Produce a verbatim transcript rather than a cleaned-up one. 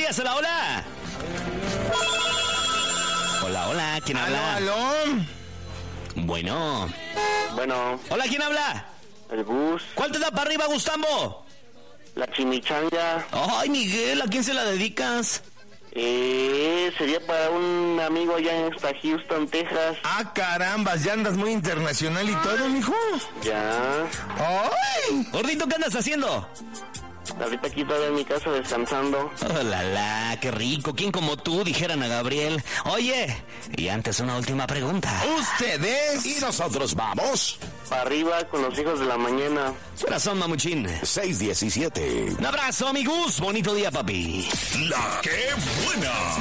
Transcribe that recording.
días, hola, hola. Hola, hola, ¿quién habla? Aló, aló. Bueno. Bueno, Hola, ¿quién habla? el bus, ¿Cuál te da para arriba, Gustambo? la chimichanga, Ay, Miguel, ¿a quién se la dedicas? eh, sería para un amigo allá en esta Houston, Texas. Ah, carambas, ya andas muy internacional y todo, mijo. Ya, ¡Ay! Gordito, ¿qué andas haciendo? ahorita aquí todavía en mi casa descansando. Oh, la, la, qué rico. ¿Quién como tú? Dijeran a Gabriel. Oye, y antes una última pregunta. Ustedes. Y nosotros vamos. Para arriba con los hijos de la mañana. Corazón, mamuchín. seis diecisiete. Un abrazo, amigos. Bonito día, papi. La que buena.